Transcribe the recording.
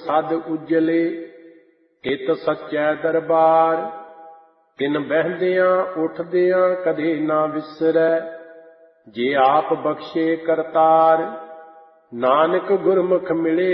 ਸਦ ਉਜਲੇ, ਹਿਤ ਸੱਚੈ ਦਰਬਾਰ। ਤਿਨ ਬਹਿੰਦਿਆਂ ਉੱਠਦਿਆਂ ਕਦੇ ਨਾ ਵਿਸਰੈ, ਜੇ ਆਪ ਬਖਸ਼ੇ ਕਰਤਾਰ। ਨਾਨਕ ਗੁਰਮੁਖ ਮਿਲੇ